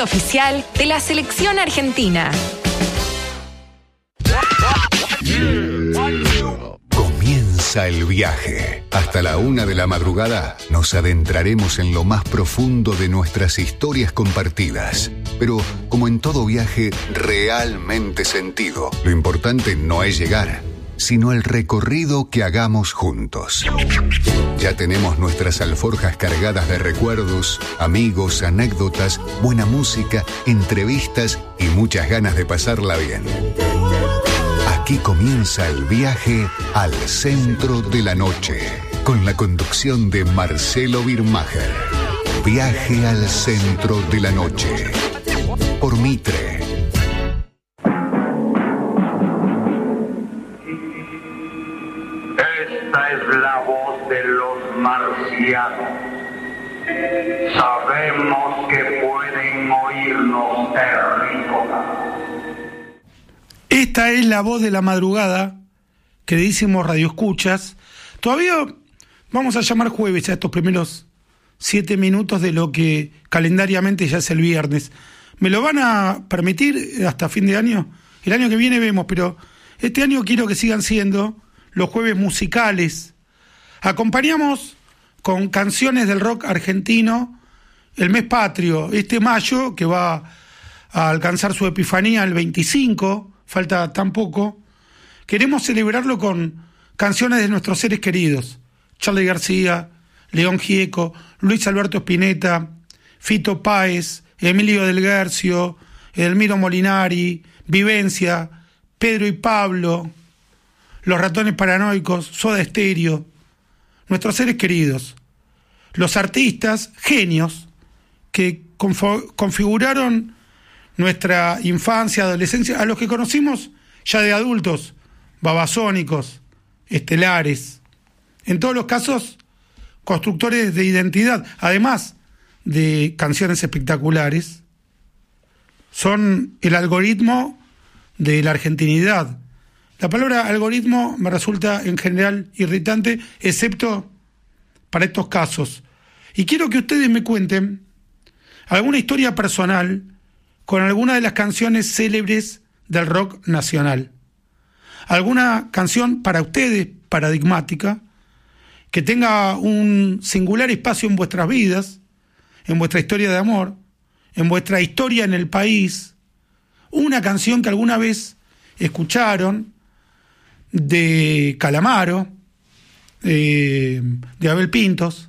Oficial de la selección argentina. Comienza el viaje. Hasta la 1 de la madrugada nos adentraremos en lo más profundo de nuestras historias compartidas. Pero, como en todo viaje realmente sentido, lo importante no es llegar, sino el recorrido que hagamos juntos. Ya tenemos nuestras alforjas cargadas de recuerdos, amigos, anécdotas, buena música, entrevistas y muchas ganas de pasarla bien. Aquí comienza el viaje al centro de la noche, con la conducción de Marcelo Birmacher. Viaje al centro de la noche, por Mitre. Esta es la voz de los marcianos. Sabemos que pueden oírnos terrícolas. Esta es la voz de la madrugada, queridísimos radioescuchas. Todavía vamos a llamar jueves a estos primeros 7 minutos de lo que calendariamente ya es el viernes. ¿Me lo van a permitir hasta fin de año? El año que viene vemos, pero este año quiero que sigan siendo los jueves musicales. Acompañamos con canciones del rock argentino el mes patrio, este mayo, que va a alcanzar su epifanía el 25, falta tan poco. Queremos celebrarlo con canciones de nuestros seres queridos: Charly García, León Gieco, Luis Alberto Spinetta, Fito Páez, Emilio del Guercio, Edelmiro Molinari, Vivencia, Pedro y Pablo, Los Ratones Paranoicos, Soda Stereo, nuestros seres queridos, los artistas genios que configuraron nuestra infancia, adolescencia, a los que conocimos ya de adultos: Babasónicos, Estelares, en todos los casos constructores de identidad, además de canciones espectaculares. Son el algoritmo de la argentinidad. La palabra algoritmo me resulta en general irritante, excepto para estos casos. Y quiero que ustedes me cuenten alguna historia personal con alguna de las canciones célebres del rock nacional. Alguna canción para ustedes paradigmática, que tenga un singular espacio en vuestras vidas, en vuestra historia de amor, en vuestra historia en el país. Una canción que alguna vez escucharon de Calamaro, de Abel Pintos,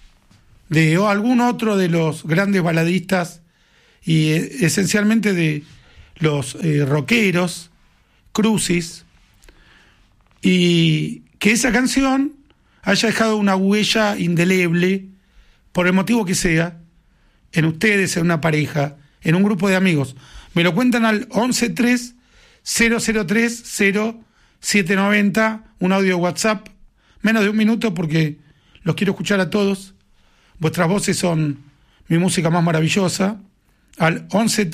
o algún otro de los grandes baladistas y esencialmente de los rockeros, Crucis, y que esa canción haya dejado una huella indeleble, por el motivo que sea, en ustedes, en una pareja, en un grupo de amigos. Me lo cuentan al 1130030790, un audio WhatsApp, menos de un minuto porque los quiero escuchar a todos. Vuestras voces son mi música más maravillosa. Al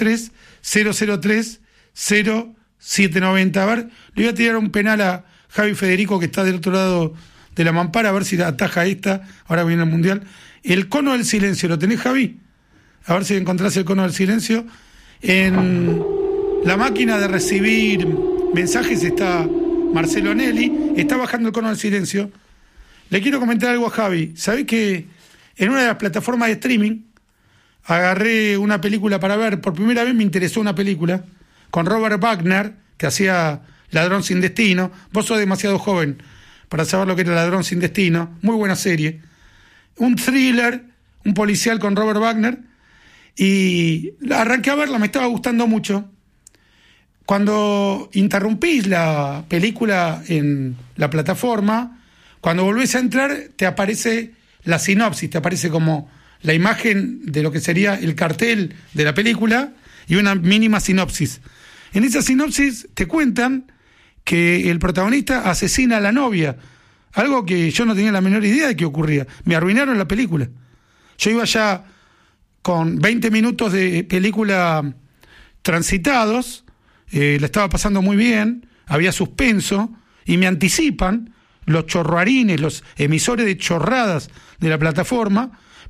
1130030790. A ver, le voy a tirar un penal a Javi Federico, que está del otro lado de la mampara, a ver si ataja esta. Ahora viene el Mundial. El cono del silencio, ¿lo tenés, Javi? A ver si encontrás el cono del silencio. En la máquina de recibir mensajes está Marcelo Nelly, está bajando el cono del silencio. Le quiero comentar algo a Javi. ¿Sabés que en una de las plataformas de streaming agarré una película para ver? Por primera vez me interesó una película con Robert Wagner, que hacía Ladrón sin Destino. Vos sos demasiado joven para saber lo que era Ladrón sin Destino. Muy buena serie. Un thriller, un policial con Robert Wagner. Y arranqué a verla, me estaba gustando mucho. Cuando interrumpís la película en la plataforma, cuando volvés a entrar, te aparece la sinopsis, te aparece como la imagen de lo que sería el cartel de la película y una mínima sinopsis. En esa sinopsis te cuentan que el protagonista asesina a la novia, algo que yo no tenía la menor idea de que ocurría. Me arruinaron la película. Yo iba ya con 20 minutos de película transitados, la estaba pasando muy bien, había suspenso, y me anticipan los chorroarines, los emisores de chorradas de la plataforma,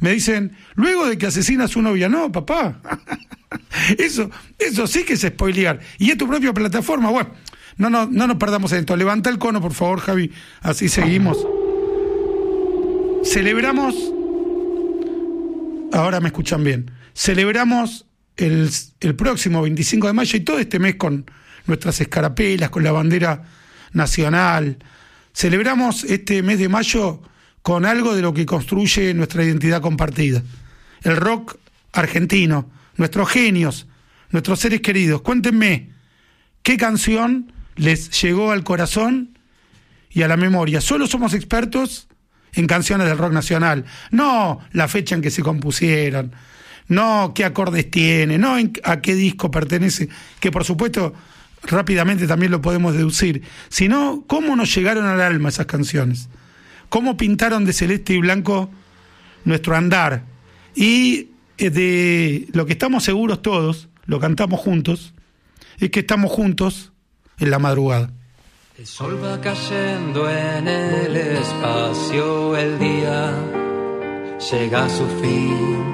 Me dicen, luego de que asesina a su novia. No, papá. Eso sí que es spoilear. Y es tu propia plataforma. Bueno, no nos perdamos en esto. Levanta el cono, por favor, Javi. Así seguimos. Celebramos... Ahora me escuchan bien. Celebramos el próximo 25 de mayo y todo este mes con nuestras escarapelas, con la bandera nacional. Celebramos este mes de mayo con algo de lo que construye nuestra identidad compartida. El rock argentino, nuestros genios, nuestros seres queridos. Cuéntenme, ¿qué canción les llegó al corazón y a la memoria? Solo somos expertos en canciones del rock nacional. No la fecha en que se compusieron, no qué acordes tiene, no a qué disco pertenece, que por supuesto rápidamente también lo podemos deducir, sino cómo nos llegaron al alma esas canciones, cómo pintaron de celeste y blanco nuestro andar. Y de lo que estamos seguros todos, lo cantamos juntos, es que estamos juntos en la madrugada. El sol va cayendo en el espacio, el día llega a su fin.